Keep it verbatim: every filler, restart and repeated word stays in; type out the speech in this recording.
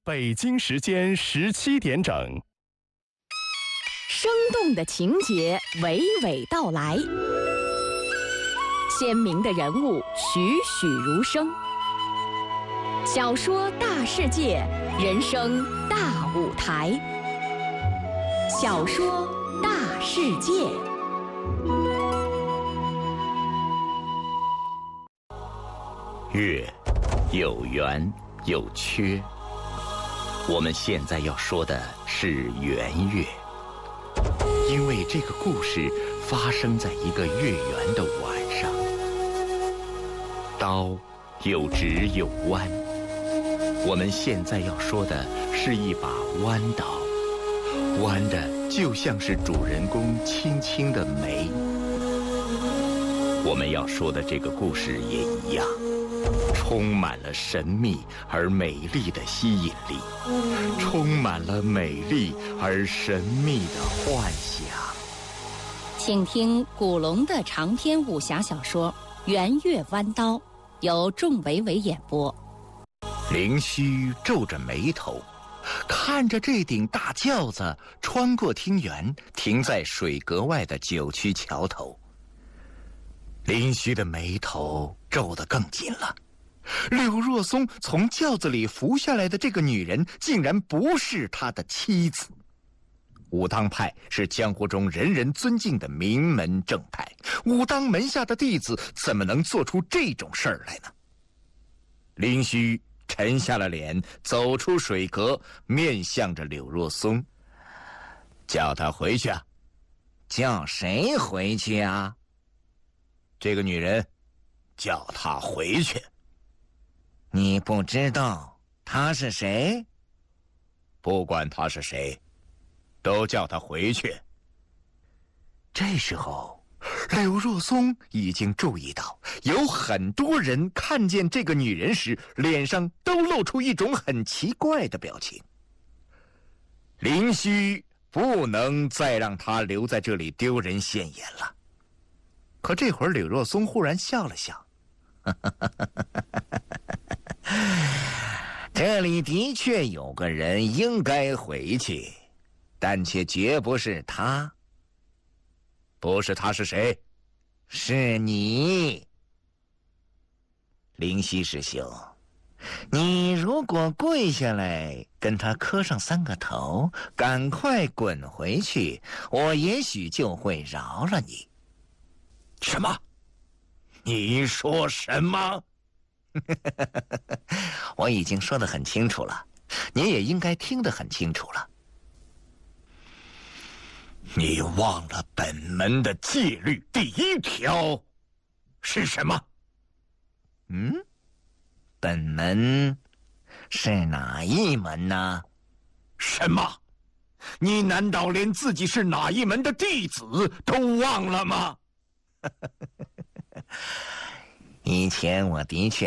北京时间十七点整。 生动的情节娓娓道来，鲜明的人物栩栩如生。小说大世界，人生大舞台。小说大世界。 月有圆有缺，我们现在要说的是圆月，因为这个故事发生在一个月圆的晚上。刀有直有弯，我们现在要说的是一把弯刀，弯的就像是主人公轻轻的眉。我们要说的这个故事也一样，充满了神秘而美丽的吸引力，充满了美丽而神秘的幻想。 请听古龙的长篇武侠小说《圆月弯刀》，由仲维维演播。 灵虚皱着眉头，看着这顶大轿子穿过厅园，停在水阁外的九曲桥头。灵虚的眉头皱得更紧了。柳若松从轿子里扶下来的这个女人，竟然不是他的妻子。武当派是江湖中人人尊敬的名门正派，武当门下的弟子怎么能做出这种事儿来呢？灵虚沉下了脸，走出水阁，面向着柳若松，叫他回去啊。 叫谁回去啊？ 这个女人，叫她回去。 你不知道她是谁？ 不管她是谁，都叫她回去。这时候，柳若松已经注意到，有很多人看见这个女人时，脸上都露出一种很奇怪的表情。灵虚不能再让她留在这里丢人现眼了。可这会儿，柳若松忽然笑了笑， 这里的确有个人应该回去，但却绝不是他。 不是他是谁？ 是你。灵犀师兄，你如果跪下来跟他磕上三个头，赶快滚回去，我也许就会饶了你。 什么？你说什么？ 我已经说得很清楚了，你也应该听得很清楚了。 你忘了本门的戒律第一条是什么？ 嗯，本门是哪一门呢？ 什么？你难道连自己是哪一门的弟子都忘了吗？ 以前我的确